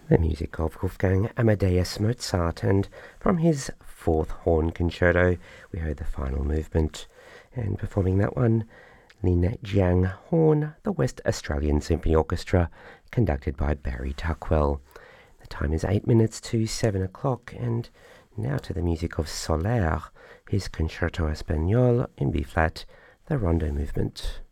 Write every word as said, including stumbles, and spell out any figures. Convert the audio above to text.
The music of Wolfgang Amadeus Mozart, and from his Fourth Horn Concerto we heard the final movement, and performing that one, Lin Jiang Horn, the West Australian Symphony Orchestra, conducted by Barry Tuckwell. The time is eight minutes to seven o'clock, and now to the music of Soler, his Concerto Espagnol in B-flat, the Rondo movement.